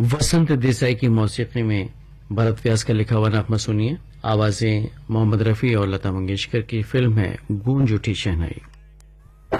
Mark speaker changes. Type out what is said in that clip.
Speaker 1: वसंत देसाई की मौसीकी में भरत व्यास का लिखा हुआ नगमा सुनिए। आवाजें मोहम्मद रफी और लता मंगेशकर की। फिल्म है गूंज उठी शहनाई।